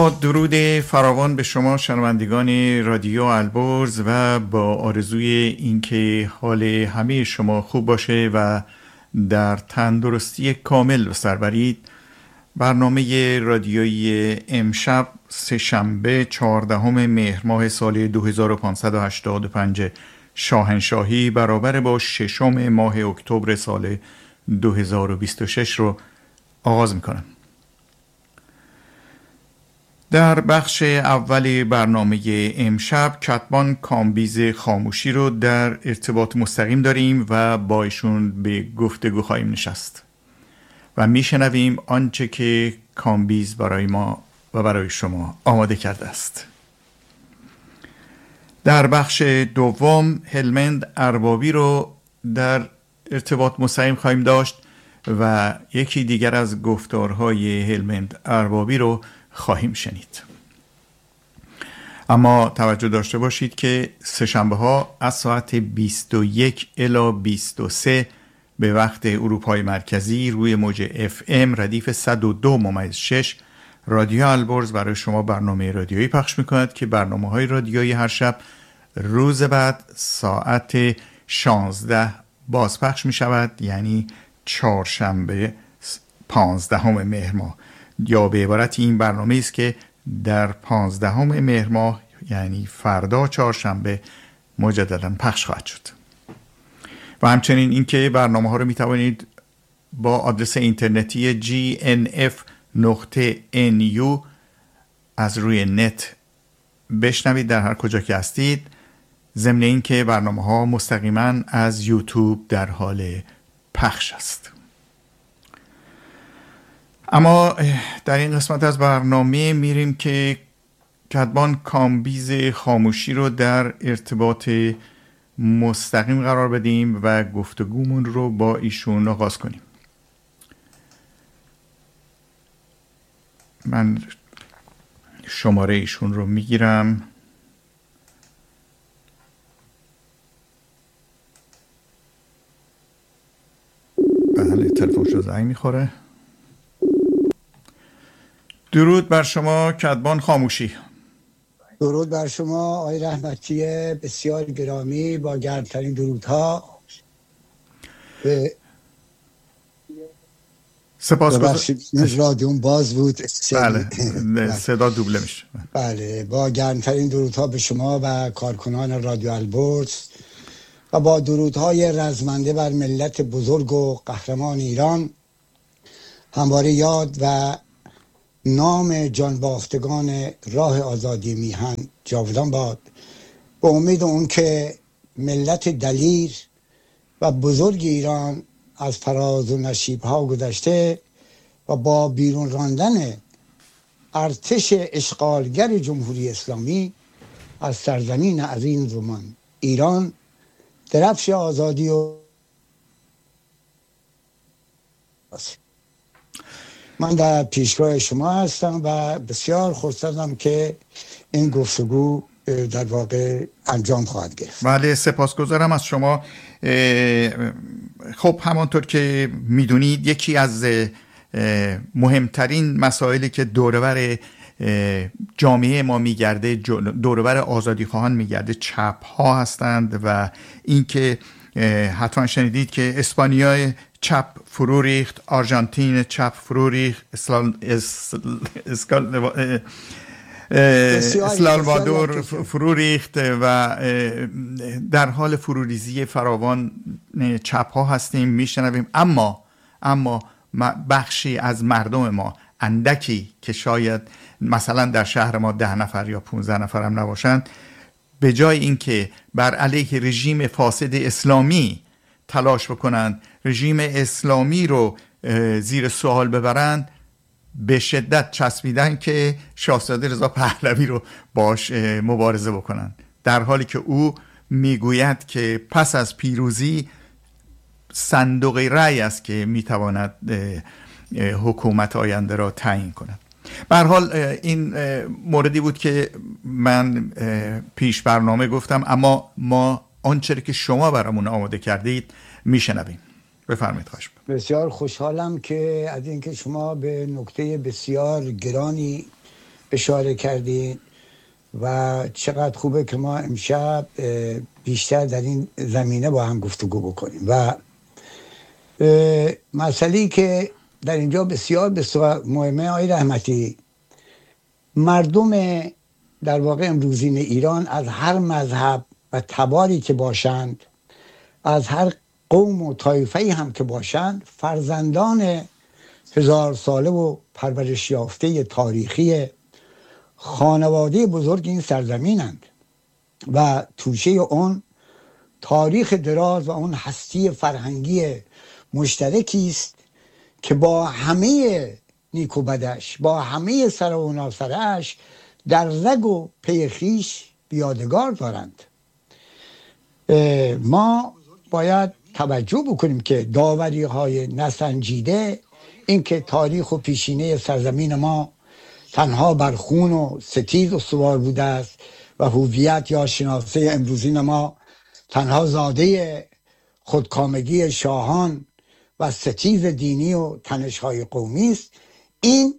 درود فراوان به شما شنوندگان رادیو البرز و با آرزوی اینکه حال همه شما خوب باشه و در تندرستی کامل به سر برید. برنامه رادیویی امشب سه‌شنبه 14 مهر ماه سال 2585 شاهنشاهی برابر با 6 ماه اکتبر سال 2026 رو آغاز میکنم. در بخش اول برنامه امشب کتبان کامبیز خاموشی رو در ارتباط مستقیم داریم و با ایشون به گفتگو خواهیم نشست و میشنویم آنچه که کامبیز برای ما و برای شما آماده کرده است. در بخش دوم هلمند اربابی رو در ارتباط مستقیم خواهیم داشت و یکی دیگر از گفتارهای هلمند اربابی رو خواهیم شنید. اما توجه داشته باشید که سه‌شنبه ها از ساعت 21 الی 23 به وقت اروپای مرکزی روی موج FM ردیف 102.6 رادیو البرز برای شما برنامه رادیویی پخش میکند که برنامه‌های رادیویی هر شب روز بعد ساعت 16 بازپخش میشود، یعنی چهارشنبه 15 مهر ماه، یا به عبارت این برنامه است که در 15 مهر ماه یعنی فردا چهارشنبه مجددا پخش خواهد شد. و همچنین اینکه برنامه ها رو می توانید با آدرس اینترنتی gnf.nu از روی نت بشنوید در هر کجا که هستید، ضمن اینکه برنامه ها مستقیما از یوتیوب در حال پخش است. اما در این قسمت از برنامه میریم که کتبان کامبیز خاموشی رو در ارتباط مستقیم قرار بدیم و گفتگومون رو با ایشون آغاز کنیم. من شماره ایشون رو میگیرم. بله، تلفنش رو زنگ میخوره. درود بر شما کتبان خاموشی. درود بر شما آقای رحمتی بسیار گرامی، با گرمترین درودها. سپاسگزارم. رادیوم باز بود. بله، صدا دوبله میشه. بله، با گرمترین درودها به شما و کارکنان رادیو البرز و با درودهای رزمنده بر ملت بزرگ و قهرمان ایران. همواره یاد و نام جانباختگان راه آزادی میهن جاودان باد، به امید اون که ملت دلیر و بزرگ ایران از فراز و نشیب‌ها گذشته و با بیرون راندن ارتش اشغالگر جمهوری اسلامی از سرزمین عظیم زمان ایران درفش آزادی و من در پیشگاه شما هستم و بسیار خوشحالم که این گفتگو در واقع انجام خواهد گرفت. بله، سپاسگزارم از شما. خب همانطور که میدونید یکی از مهمترین مسائلی که دوربر جامعه ما میگرده، دوربر آزادی خواهان میگرده، چپ ها هستند و اینکه حتما شنیدید که اسپانیا چپ فرو ریخت، آرژانتین چپ فرو ریخت، اسلالوادور فرو ریخت و در حال فروریزی فراوان چپ ها هستیم، میشنویم. اما بخشی از مردم ما، اندکی که شاید مثلا در شهر ما 10 نفر یا 15 نفر هم نباشند، به جای اینکه بر علیه رژیم فاسد اسلامی تلاش بکنند، رژیم اسلامی رو زیر سوال ببرند، به شدت چسبیدن که شاهزاده رضا پهلوی رو باش مبارزه بکنند، در حالی که او میگوید که پس از پیروزی صندوق رأی است که میتواند حکومت آینده را تعیین کند. به هر حال این موردی بود که من پیش برنامه گفتم، اما ما آنچه که شما برامون آماده کردید میشنویم. بفرمایید. خواهش می‌کنم. بسیار خوشحالم که از اینکه شما به نکته بسیار گرانی اشاره کردین و چقدر خوبه که ما امشب بیشتر در این زمینه با هم گفتگو بکنیم. و مسئله‌ای که در اینجا بسیار بسیار مهمه آقای رحمتی، مردم در واقع امروزین ایران از هر مذهب و تباری که باشند، از هر قوم و طایفه‌ای هم که باشند، فرزندان 1000 ساله و پرورش یافته تاریخی خانواده بزرگ این سرزمینند و توشه اون تاریخ دراز و اون هستی فرهنگی مشترکی است که با همه نیک و بدش، با همه سر و ناسرش در رگ و پی خویش بیادگار دارند. ما باید توجه بکنیم که داوری های نسنجیده، این که تاریخ و پیشینه سرزمین ما تنها بر خون و ستیز استوار بوده است و هویت یا شناسه امروزین ما تنها زاده خودکامگی شاهان و ستیز دینی و تنش‌های قومی است، این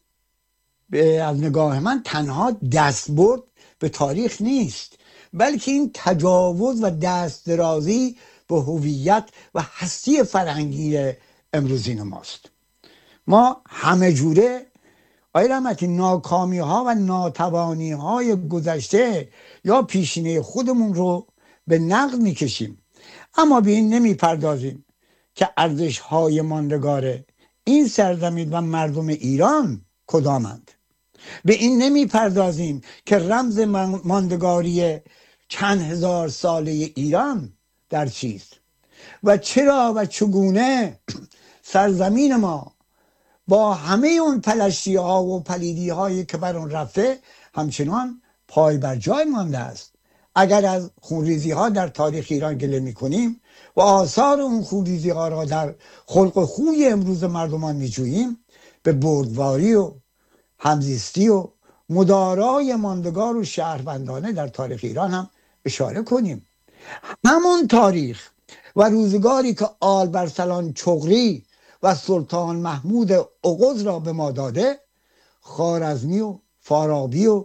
از نگاه من تنها دستبرد به تاریخ نیست، بلکه این تجاوز و دست درازی به هویت و هستی فرهنگی امروزین ماست. ما همه جوره آقای رحمتی ناکامی ها و ناتوانی های گذشته یا پیشینه خودمون رو به نقد میکشیم، اما به این نمیپردازیم که ارزش های ماندگار این سرزمین و مردم ایران کدامند. به این نمیپردازیم که رمز ماندگاری چند هزار ساله ایران در چیست و چرا و چگونه سرزمین ما با همه اون پلشتی ها و پلیدی هایی که بر اون رفته همچنان پای بر جای مانده است. اگر از خونریزی ها در تاریخ ایران گله می کنیم و آثار اون خونریزی ها را در خلق و خوی امروز مردمان می جوییم، به بردباری و همزیستی و مدارای ماندگار و شهروندانه در تاریخ ایران هم اشاره کنیم. همون تاریخ و روزگاری که آل برسلان چغری و سلطان محمود اغوز را به ما داده، خوارزمی و فارابی و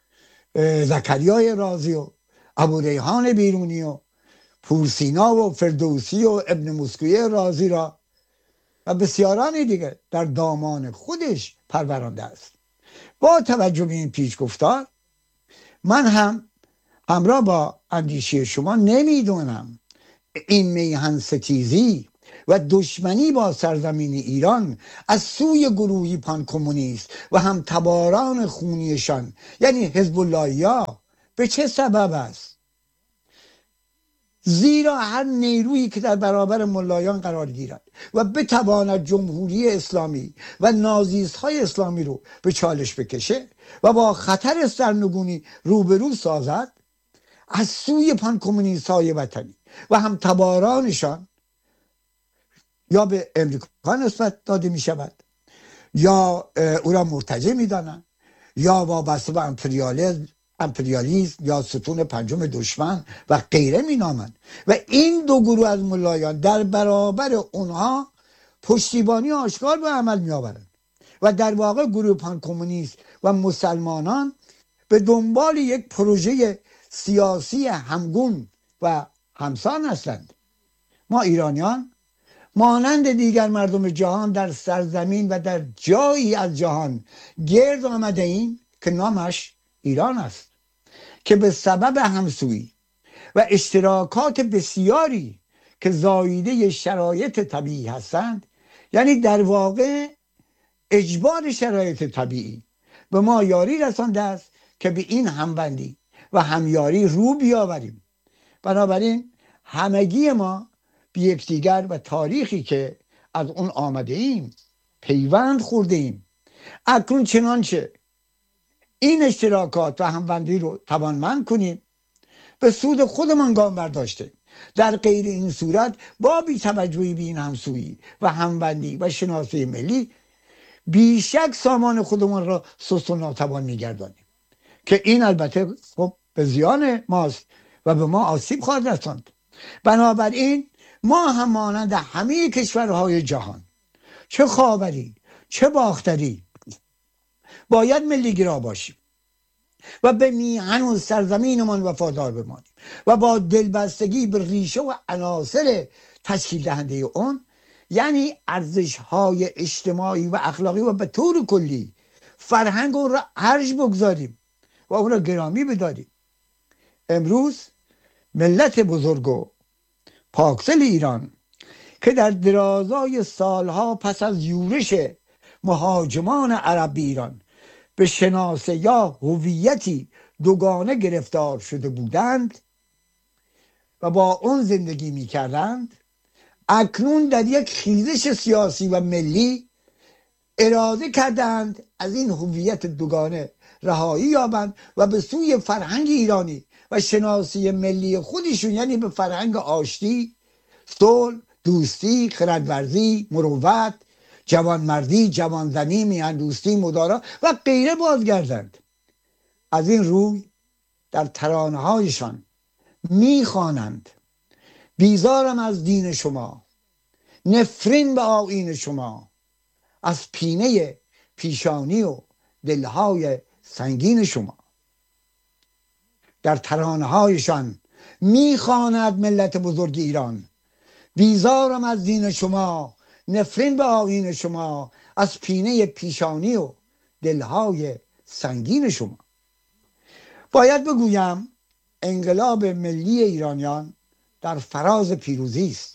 زکریای رازی و ابو ریحان بیرونی و پورسینا و فردوسی و ابن مسکوی رازی را و بسیاران دیگه در دامان خودش پرورانده است. با توجه به این پیش گفتار، من هم همراه با اندیشه شما نمیدونم این میهن ستیزی و دشمنی با سرزمین ایران از سوی گروهی پان کمونیست و هم تباران خونیشان یعنی حزب اللهیا به چه سبب است؟ زیرا هر نیرویی که در برابر ملایان قرار گیرد و بتواند جمهوری اسلامی و نازیست های اسلامی رو به چالش بکشه و با خطر سرنگونی روبرو سازد، از سوی پان کمونیست های وطنی و هم تبارانشان یا به امریکا نسبت داده می شود یا او را مرتجع می دانند یا وابسته به امپریالیسم یا ستون پنجم دشمن و غیره می نامند و این دو گروه از ملایان در برابر اونها پشتیبانی آشکار به عمل می آورند و در واقع گروه پان کمونیست و مسلمانان به دنبال یک پروژه سیاسی همگون و همسان هستند. ما ایرانیان مانند دیگر مردم جهان در سرزمین و در جایی از جهان گرد آمده ایم که نامش ایران است، که به سبب همسویی و اشتراکات بسیاری که زاییده شرایط طبیعی هستند، یعنی در واقع اجبار شرایط طبیعی، به ما یاری رسانده است که به این همبندی و همیاری رو بیاوریم. بنابراین همگی ما به یکدیگر و تاریخی که از اون آمده ایم پیوند خورده ایم. اکنون چنانچه این اشتراکات و همبندی رو توانمند کنیم، به سود خودمان گام برداشته. در غیر این صورت با بی‌توجهی به این همسویی و همبندی و شناسی ملی بیشک سامان خودمان را سست و ناتوان می‌گردانیم که این البته خب به زیان ماست و به ما آسیب خواهد رساند. بنابراین ما هم مانند همه کشورهای جهان، چه خاوری چه باختری، باید ملیگرا باشیم و به میهن و سرزمینمان وفادار بمانیم و با دلبستگی به ریشه و عناصر تشکیل دهنده اون، یعنی ارزش‌های اجتماعی و اخلاقی و به طور کلی فرهنگ اون را ارج بگذاریم و اون را گرامی بداریم. امروز ملت بزرگ و پاکدل ایران که در درازای سالها پس از یورش مهاجمان عرب ایران به شناسه یا هویتی دوگانه گرفتار شده بودند و با اون زندگی می کردند، اکنون در یک خیزش سیاسی و ملی اراده کردند از این هویت دوگانه رهایی یابند و به سوی فرهنگ ایرانی و شناسی ملی خودشون، یعنی به فرهنگ آشتی، صلح، دوستی، خردورزی، مروت، جوانمردی، جوانزنی، میهندوستی، مدارا و غیره بازگردند. از این روی در ترانه‌هایشان میخوانند: بیزارم از دین شما، نفرین به آیین شما، از پینه پیشانی و دلهای سنگین شما. در ترانه‌هایشان میخواند ملت بزرگ ایران: بیزارم از دین شما، نفرین به آیین شما، از پینه پیشانی و دلهای سنگین شما. باید بگویم انقلاب ملی ایرانیان در فراز پیروزی است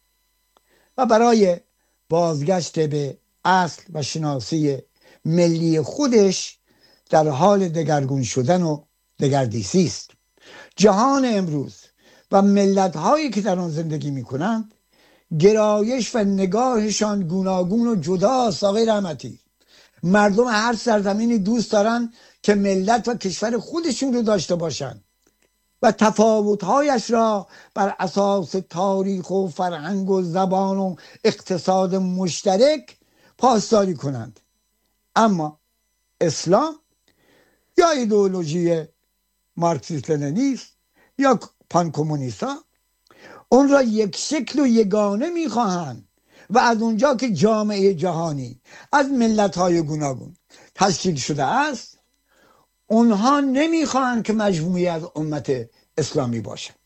و برای بازگشت به اصل و شناسی ملی خودش در حال دگرگون شدن و دگردیسی است. جهان امروز و ملت‌هایی که در آن زندگی می‌کنند گرایش و نگاهشان گوناگون و جداست. آقای رحمتی، مردم هر سرزمینی دوست دارن که ملت و کشور خودشون رو داشته باشن و تفاوت‌هایش را بر اساس تاریخ و فرهنگ و زبان و اقتصاد مشترک پاسداری کنند. اما اسلام یا ایدئولوژی مارکسیست لنینیست یا پان کمونیستا اون را یک شکل و یگانه میخواهند و از اونجا که جامعه جهانی از ملت‌های گوناگون تشکیل شده است، اونها نمیخواهند که مجموعی از امت اسلامی باشد.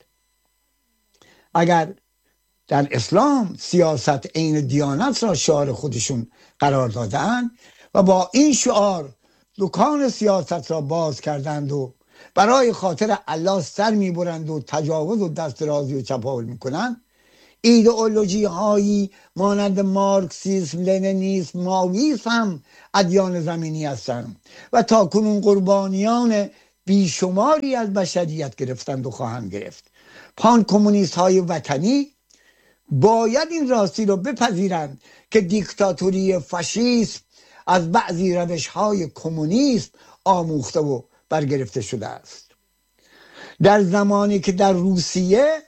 اگر در اسلام سیاست عین دیانت را شعار خودشون قرار دادن و با این شعار دکان سیاست را باز کردند و برای خاطر الله سر میبرند و تجاوز و دست درازی و چپاول میکنند، ایدئولوژی هایی مانند مارکسیسم، لنینیسم، مائویسم هم ادیان زمینی هستند و تا کنون قربانیان بیشماری از بشریت گرفتند و خواهند گرفت. پان کمونیست های وطنی باید این راستی رو بپذیرند که دیکتاتوری فاشیسم از بعضی روش های کمونیسم آموخته و برگرفته شده است. در زمانی که در روسیه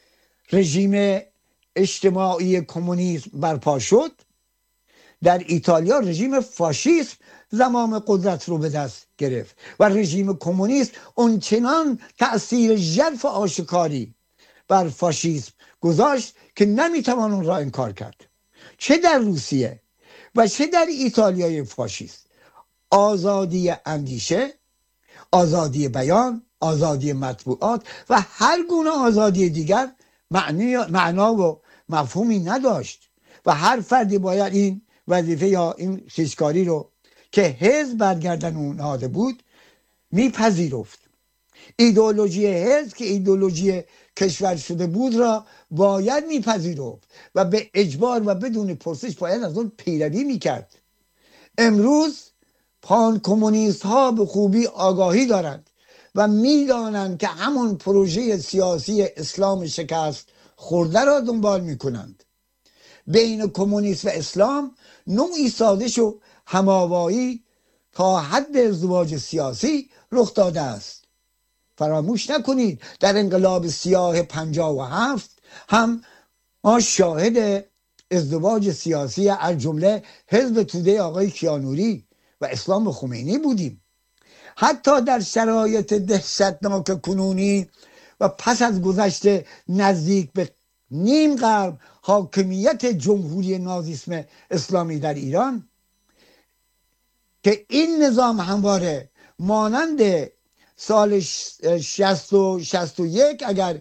رژیم اجتماعی کمونیسم برپا شد، در ایتالیا رژیم فاشیسم زمام قدرت رو به دست گرفت و رژیم کمونیست اونچنان تأثیر ژرف آشکاری بر فاشیسم گذاشت که نمیتوان اون را انکار کرد. چه در روسیه و چه در ایتالیای فاشیست آزادی اندیشه، آزادی بیان، آزادی مطبوعات و هر گونه آزادی دیگر معنا و مفهومی نداشت و هر فردی باید این وظیفه یا این خیشکاری رو که حزب برگردانده بود میپذیرفت. ایدئولوژی حزب که ایدئولوژی کشور شده بود را باید میپذیرفت و به اجبار و بدون پرسش باید از اون پیروی میکرد. امروز پان کمونیست ها به خوبی آگاهی دارند و میدانند که همون پروژه سیاسی اسلام شکست خورده را دنبال میکنند. بین کمونیسم و اسلام نوعی سازش و هماوایی تا حد ازدواج سیاسی رخ داده است. فراموش نکنید در انقلاب سیاه 57 هم ما شاهد ازدواج سیاسی از جمله حزب توده آقای کیانوری و اسلام خمینی بودیم. حتی در شرایط دهشتناک کنونی و پس از گذشت نزدیک به نیم قرن حاکمیت جمهوری نازیسم اسلامی در ایران که این نظام همواره مانند سال 60 و 61 اگر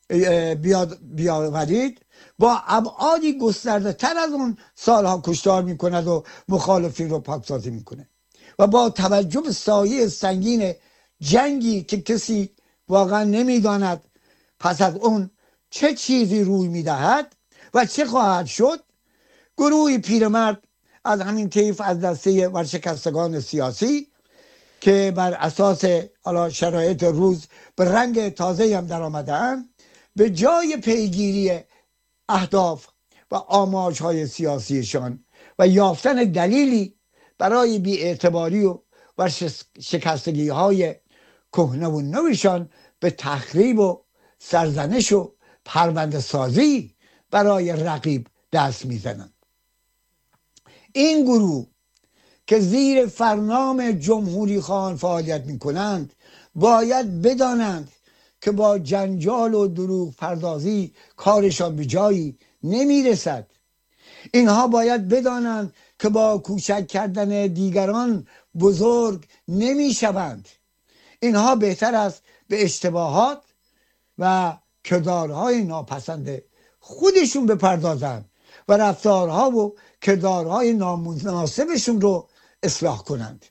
بیاورید با ابعادی گسترده تر از اون سالها کشتار میکند و مخالفین رو پاکسازی میکنه و با توجه به سایه سنگین جنگی که کسی واقعا نمیداند پس از اون چه چیزی روی میدهد و چه خواهد شد، گروهی پیرمرد از همین طیف از دسته ورشکستگان سیاسی که بر اساس شرایط روز به رنگ تازه هم در آمدن، به جای پیگیری اهداف و آماج‌های سیاسیشان و یافتن دلیلی برای بی‌اعتباری و شکستگی‌های کهنه و نوشان، به تخریب و سرزنش و پرونده سازی برای رقیب دست میزنند. این گروه که زیر فرمان جمهوری خواهان فعالیت میکنند باید بدانند که با جنجال و دروغ پردازی کارشان به جایی نمیرسد. اینها باید بدانند که با کوچک کردن دیگران بزرگ نمیشوند. اینها بهتر است به اشتباهات و کردارهای ناپسند خودشون بپردازند و رفتارها و کردارهای نامناسبشون رو اصلاح کنند.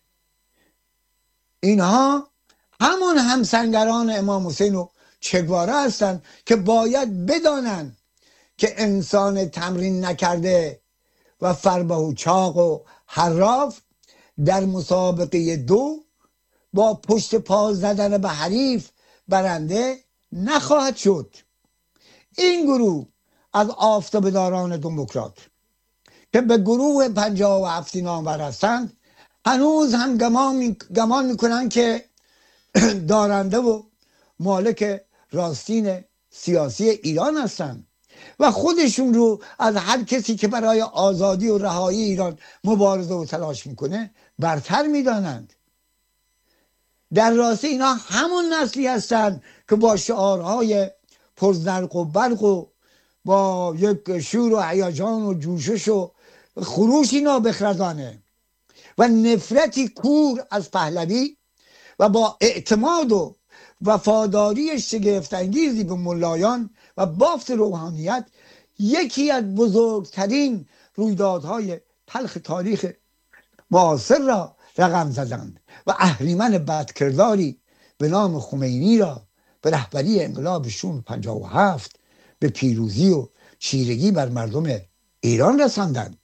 اینها همون همسنگران امام حسین و چگواره هستند که باید بدانند که انسان تمرین نکرده و فربه و چاق و حراف در مسابقه دو با پشت پا زدن به حریف برنده نخواهد شد. این گروه از آفتابداران دموکرات که به گروه 57 نامور هستند هنوز هم گمان میکنند که دارنده و مالک راستین سیاسی ایران هستند و خودشون رو از هر کسی که برای آزادی و رهایی ایران مبارزه و تلاش میکنه برتر میدانند. در راستی اینا همون نسلی هستند که با شعارهای پرزرق و برق و با یک شور و هیجان و جوشش و خروشی نابخردانه و نفرتی کور از پهلوی و با اعتماد و وفاداری شگفت‌انگیزی به ملایان و بافت روحانیت یکی از بزرگترین رویدادهای تلخ تاریخ معاصر را رقم زدند و اهریمن بدکرداری به نام خمینی را به رهبری انقلاب شوم 57 به پیروزی و چیرگی بر مردم ایران رساندند.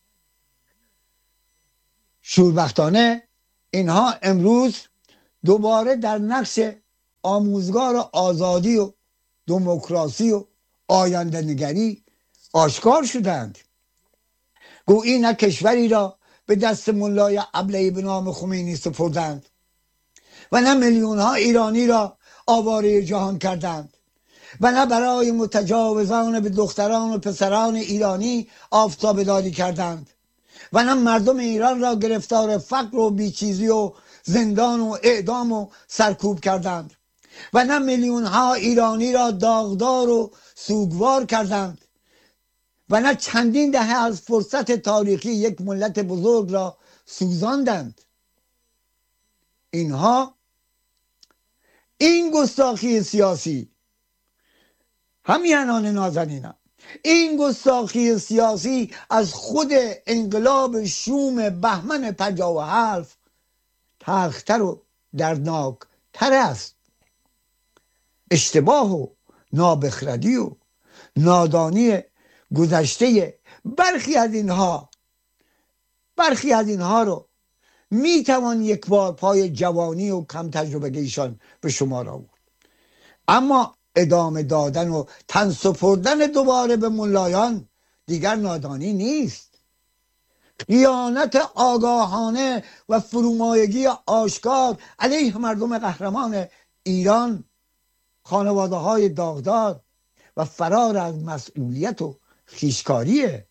شوربختانه اینها امروز دوباره در نقش آموزگار آزادی و دموکراسی و آینده نگری آشکار شدند. گویی نه کشوری را به دست ملای ابلهی به نام خمینی سپردند و نه میلیون ها ایرانی را آواره جهان کردند و نه برای متجاوزان به دختران و پسران ایرانی آفتابداری کردند و نه مردم ایران را گرفتار فقر و بیچیزی و زندان و اعدام و سرکوب کردند و نه میلیون ها ایرانی را داغدار و سوگوار کردند و نه چندین دهه از فرصت تاریخی یک ملت بزرگ را سوزاندند. اینها این گستاخی سیاسی، همیهنان نازنینم، این گستاخی سیاسی از خود انقلاب شوم بهمن 57 تلختر و دردناکتر است. اشتباه و نابخردی و نادانی گذشته برخی از اینها رو میتوان یک بار پای جوانی و کم تجربگیشان به شمار آورد، اما ادامه دادن و تن سپردن دوباره به ملایان دیگر نادانی نیست. خیانت آگاهانه و فرومایگی آشکار علیه مردم قهرمان ایران، خانواده های داغدار و فرار از مسئولیت و خویشکاریه.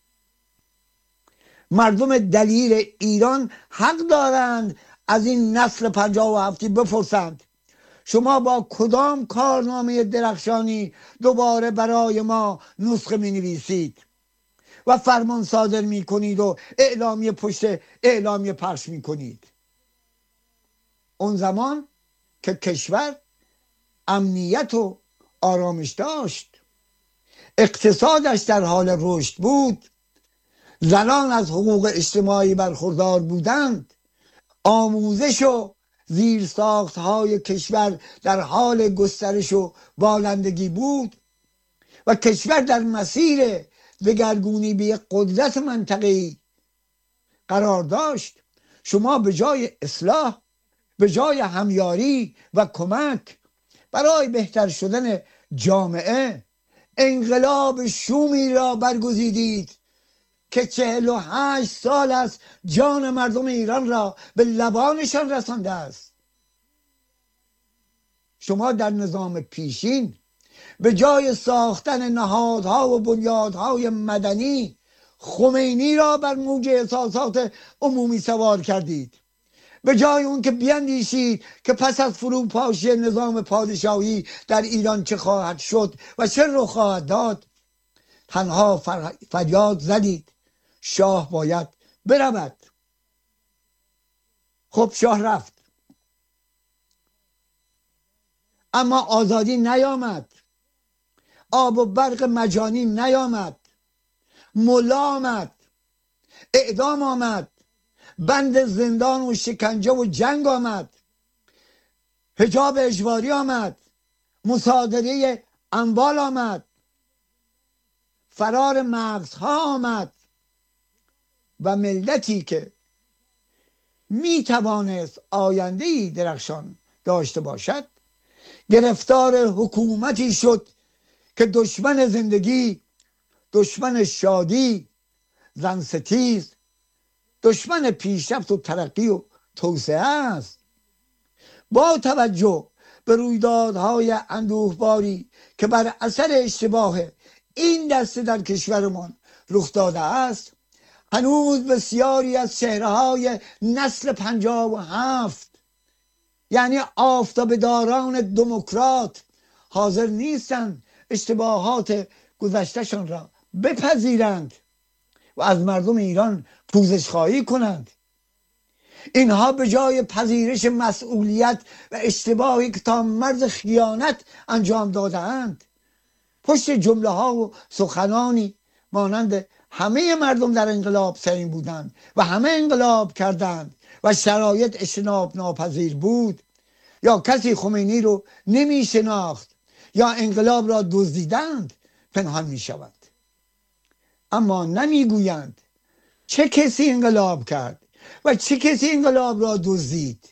مردم دلیر ایران حق دارند از این نسل 57 بپرسند شما با کدام کارنامه درخشانی دوباره برای ما نسخه می نویسید و فرمان صادر می کنید و اعلامیه پشت اعلامیه پخش می کنید. اون زمان که کشور امنیت و آرامش داشت، اقتصادش در حال رشد بود، زنان از حقوق اجتماعی برخوردار بودند، آموزش و زیرساخت‌های کشور در حال گسترش و بالندگی بود و کشور در مسیر دگرگونی به یک قدرت منطقه‌ای قرار داشت، شما به جای اصلاح، به جای همیاری و کمک برای بهتر شدن جامعه، انقلاب شومی را برگزیدید که 48 سال است جان مردم ایران را به لبانشان رسانده است. شما در نظام پیشین به جای ساختن نهادها و بنیادهای مدنی، خمینی را بر موج احساسات عمومی سوار کردید. به جای اون که بیندیشید که پس از فروپاشی نظام پادشاهی در ایران چه خواهد شد و چه رخ خواهد داد، تنها فریاد زدید شاه باید برود. خب شاه رفت، اما آزادی نیامد، آب و برق مجانی نیامد، ملا آمد، اعدام آمد، بند زندان و شکنجه و جنگ آمد، حجاب اجباری آمد، مصادره اموال آمد، فرار مغزها آمد و ملتی که می توانست آینده‌ای درخشان داشته باشد گرفتار حکومتی شد که دشمن زندگی، دشمن شادی، زن ستیز، دشمن پیشرفت و ترقی و توسعه است. با توجه به رویدادهای اندوهباری که بر اثر اشتباه این دسته در کشورمان رخ داده است، هنوز بسیاری از چهره‌های نسل 57 یعنی آفتابداران دموکرات حاضر نیستند اشتباهات گذشتهشان را بپذیرند و از مردم ایران پوزش خواهی کنند. اینها به جای پذیرش مسئولیت و اشتباهی که تا مرز خیانت انجام داده‌اند، پشت جمله ها و سخنانی مانند همه مردم در انقلاب سرین بودند و همه انقلاب کردند و شرایط اجتناب ناپذیر بود، یا کسی خمینی رو نمی شناخت یا انقلاب را دزدیدند، پنهان می شوند. اما نمی گویند چه کسی انقلاب کرد و چه کسی انقلاب را دزدید.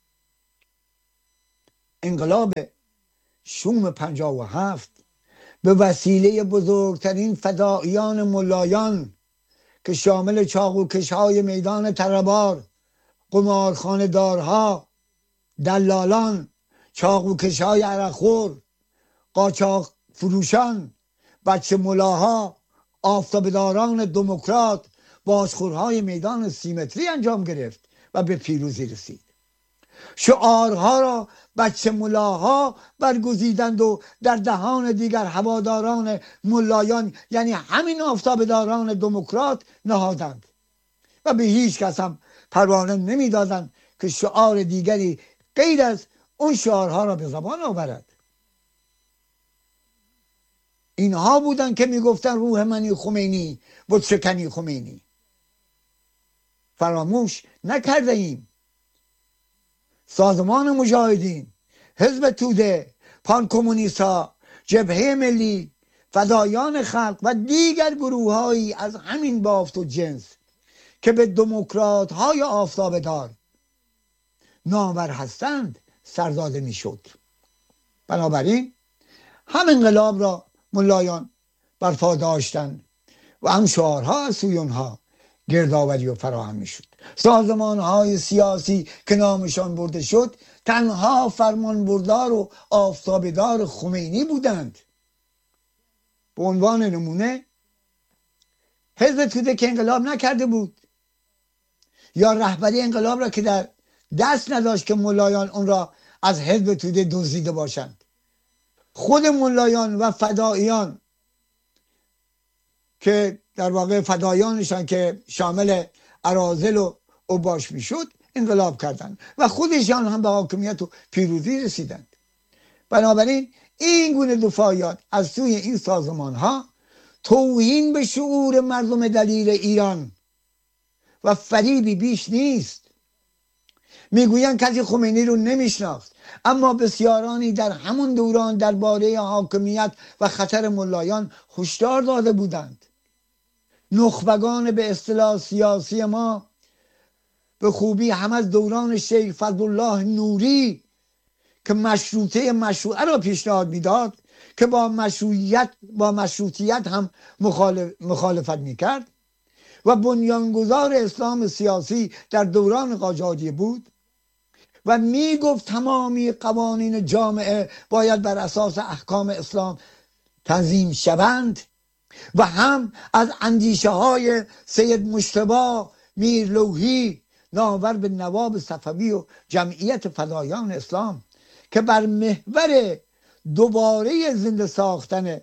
انقلاب شوم 57 به وسیله بزرگترین فداییان ملایان که شامل چاقوکش‌های میدان طربار، قمارخانه دارها، دلالان، چاقوکش‌های عرقخور، قاچاق فروشان، بچه ملاها، آفتابداران دموکرات، بازخورهای میدان سیمتری انجام گرفت و به پیروزی رسید. شعارها را بچه ملاها برگزیدند و در دهان دیگر هواداران ملایان یعنی همین آفتابداران دموکرات نهادند و به هیچ کس هم پروانه نمیدادند که شعار دیگری غیر از اون شعارها را به زبان آورد. اینها بودند که میگفتن روح منی خمینی، بتشکنی خمینی. فراموش نکرده ایم سازمان مجاهدین، حزب توده، پان کمونیست‌ها، جبهه ملی، فدایان خلق و دیگر گروه‌هایی از همین بافت و جنس که به دموکرات‌های آفتابدار نامور هستند سرداده میشد. بنابراین هم انقلاب را ملایان برپا داشتند و هم شعارها از سوی اونها گردآوری و فراهم میشد. سازمان‌های سیاسی که نامشان برده شد تنها فرمانبردار و آفتابدار خمینی بودند. به عنوان نمونه حزب توده که انقلاب نکرده بود یا رهبری انقلاب را که در دست نداشت که ملایان اون را از حزب توده دزدیده باشند، خود ملایان و فداییان که در واقع فدایانشان که شامل اراذل و اوباش میشد انقلاب کردند و خودشان هم به حاکمیت و پیروزی رسیدند. بنابراین این گونه دفاعیات از سوی این سازمان ها توهین به شعور مردم دلیر ایران و فریبی بیش نیست. میگویند کسی خمینی رو نمیشناخت، اما بسیارانی در همون دوران درباره حاکمیت و خطر ملایان هشدار داده بودند. نخبگان به اصطلاح سیاسی ما به خوبی هم از دوران شیخ فضلالله نوری که مشروطه را پیشنهاد میداد که با مشروطیت هم مخالفت میکرد و بنیانگذار اسلام سیاسی در دوران قاجاریه بود و میگفت تمامی قوانین جامعه باید بر اساس احکام اسلام تنظیم شوند و هم از اندیشه های سید مجتبی میرلوحی ناور به نواب صفوی و جمعیت فدایان اسلام که بر محور دوباره زنده ساختن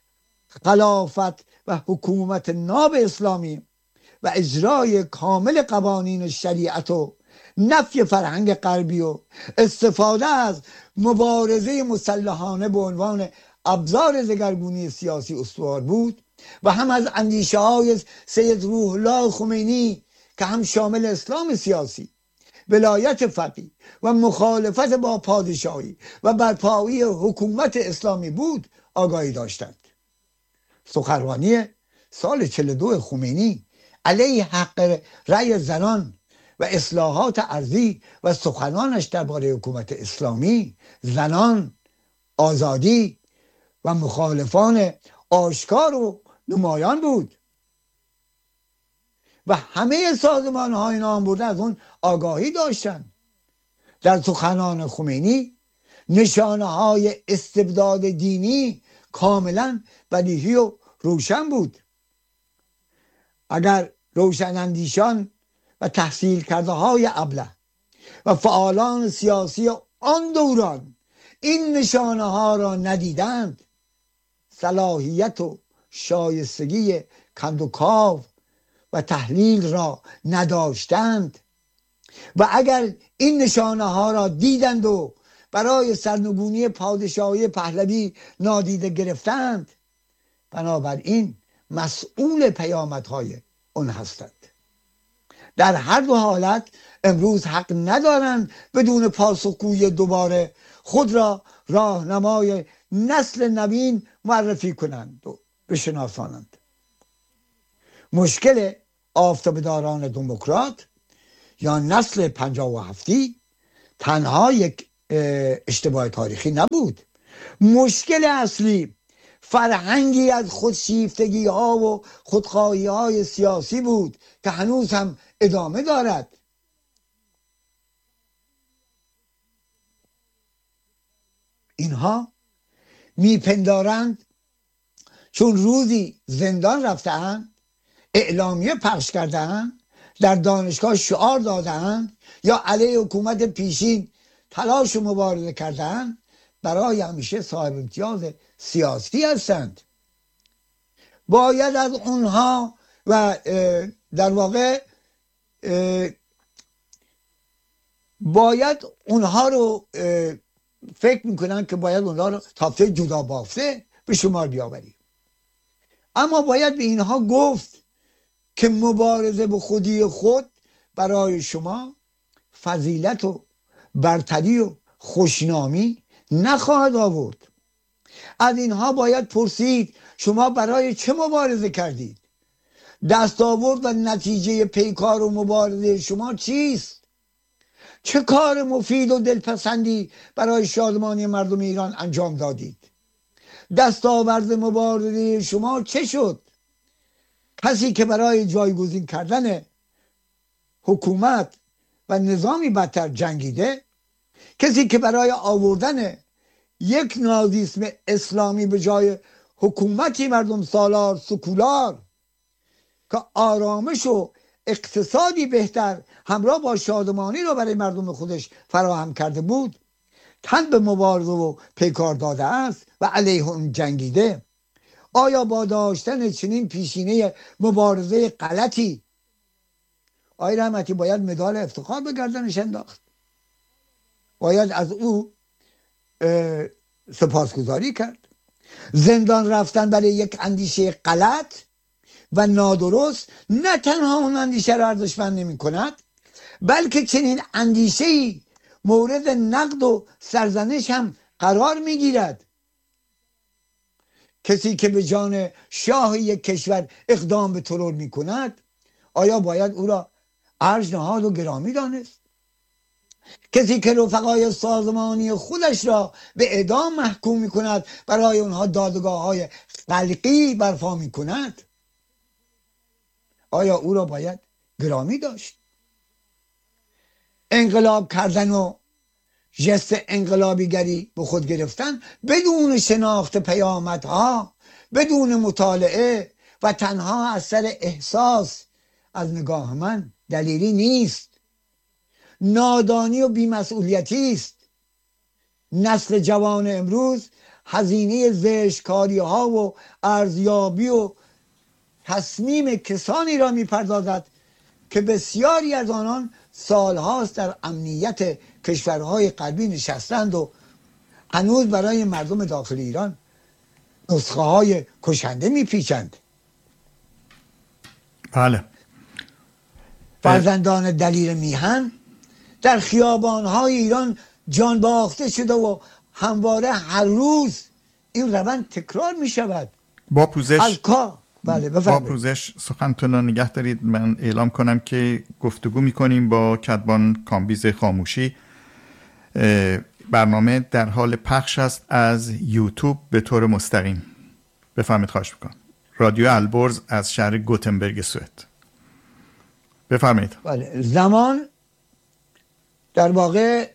خلافت و حکومت ناب اسلامی و اجرای کامل قوانین شریعت و نفی فرهنگ غربی و استفاده از مبارزه مسلحانه به عنوان ابزار دگرگونی سیاسی استوار بود و هم از اندیشه های سید روح الله خمینی که هم شامل اسلام سیاسی، ولایت فقیه و مخالفت با پادشاهی و برپایی حکومت اسلامی بود آگاهی داشتند. سخنرانی سال 42 خمینی علیه حق رأی زنان و اصلاحات ارضی و سخنانش درباره حکومت اسلامی، زنان، آزادی و مخالفان آشکار و نمایان بود و همه سازمان های نام برده از اون آگاهی داشتند. در سخنان خمینی نشانه های استبداد دینی کاملا بدیهی و روشن بود. اگر روشن اندیشان و تحصیل کرده های ابله و فعالان سیاسی آن دوران این نشانه ها را ندیدند، صلاحیت و شایستگی کندوکاو و تحلیل را نداشتند و اگر این نشانه ها را دیدند و برای سرنگونی پادشاهی پهلوی نادیده گرفتند، بنابراین مسئول پیامدهای اون هستند. در هر دو حالت امروز حق ندارند بدون پاسخگویی دوباره خود را راهنمای نسل نوین معرفی کنند و بشناسانند. مشکل آفتابداران دموکرات یا نسل 57 تنها یک اشتباه تاریخی نبود. مشکل اصلی فرهنگی از خودشیفتگی ها و خودخواهی های سیاسی بود که هنوز هم ادامه دارد. اینها میپندارند چون روزی زندان رفته‌اند، اعلامیه پخش کرده‌اند، در دانشگاه شعار داده‌اند یا علیه حکومت پیشین تلاش و مبارزه کرده‌اند، برای همیشه صاحب امتیاز سیاسی هستند. باید از اونها و در واقع باید اونها رو فکر میکنن که باید اونها رو تافته جدا بافته به شمار بیاوریم. اما باید به اینها گفت که مبارزه به خودی خود برای شما فضیلت و برتری و خوشنامی نخواهد آورد. از اینها باید پرسید شما برای چه مبارزه کردید؟ دستاورد و نتیجه پیکار و مبارزه شما چیست؟ چه کار مفید و دلپسندی برای شادمانی مردم ایران انجام دادید؟ دستاورد مبارزه شما چه شد؟ کسی که برای جایگزین کردن حکومت و نظامی بدتر جنگیده، کسی که برای آوردن یک نازیسم اسلامی به جای حکومتی مردم سالار سکولار که آرامش و اقتصادی بهتر همراه با شادمانی رو برای مردم خودش فراهم کرده بود، تن به مبارزه و پیکار داده است و علیه اون جنگیده، آیا با داشتن چنین پیشینه مبارزه غلطی آقای رحمتی باید مدال افتخار به گردنش انداخت؟ باید از او سپاسگزاری کرد؟ زندان رفتن برای یک اندیشه غلط و نادرست نه تنها اون اندیشه را ارزشمند نمی کند، بلکه چنین اندیشه‌ای مورد نقد و سرزنش هم قرار می گیرد. کسی که به جان شاه یک کشور اقدام به ترور می کند آیا باید او را ارج نهاد و گرامی دانست؟ کسی که رفقای سازمانی خودش را به اعدام محکوم می کند برای اونها دادگاه های خلقی برپا می کند آیا او را باید گرامی داشت؟ انقلاب کردن و ژست انقلابیگری به خود گرفتن بدون شناخت پیامدها، بدون مطالعه و تنها از سر احساس از نگاه من دلیلی نیست، نادانی و بی‌مسئولیتی است. نسل جوان امروز هزینه زشتکاری ها و ارزیابی و تصمیم کسانی را میپردازد که بسیاری از آنان سالهاست در امنیت کشورهای غربی نشستند و هنوز برای مردم داخل ایران نسخه های کشنده میپیچند. بله. فرزندان دلیر میهن در خیابانهای ایران جان باخته شده و همواره هر روز این روند تکرار می شود. با پوزش بله با پوزش سخنتون را نگه دارید. من اعلام کنم که گفتگو میکنیم با کدبان کامبیز خاموشی. برنامه در حال پخش است از یوتیوب به طور مستقیم. بفرمایید، خواهش میکنم. رادیو البرز از شهر گوتنبرگ سوئد. بفرمایید. بله. زمان در واقع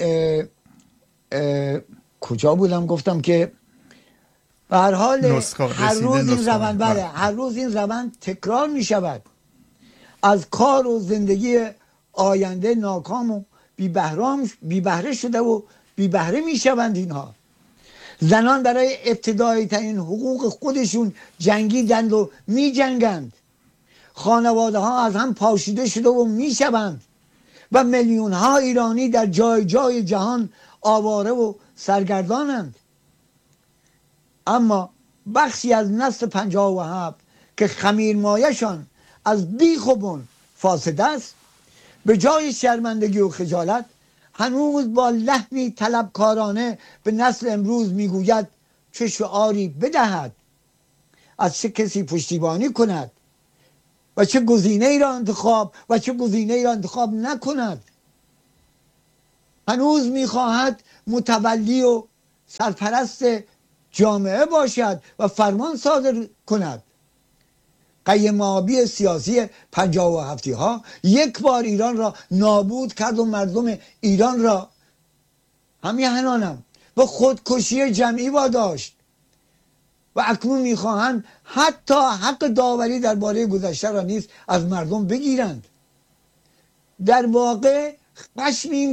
کجا بودم؟ گفتم که به هر حال هر روز این روند هر روز این روند تکرار می شود. از کار و زندگی آینده ناکام و بی بهره شده و بی بهره می شوند اینها. زنان برای ابتدایی ترین حقوق خودشون جنگیدند و می جنگند. خانواده ها از هم پاشیده شده و می شوند و میلیون ها ایرانی در جای جای جهان آواره و سرگردانند. اما بخشی از نسل 57 که خمیرمایشان از بیخ و بن فاسد است، به جای شرمندگی و خجالت هنوز با لحنی طلبکارانه به نسل امروز میگوید چه شعاری بدهد، از چه کسی پشتیبانی کند و چه گزینه‌ای را انتخاب نکند. هنوز میخواهد متولی و سرپرست جامعه باشد و فرمان صادر کند. قیم آبی سیاسی 57 ها یک بار ایران را نابود کرد و مردم ایران را همیهنانم و خودکشی جمعی واداشت و اکنون میخواهند حتی حق داوری درباره گذشته را نیز از مردم بگیرند. در واقع خشم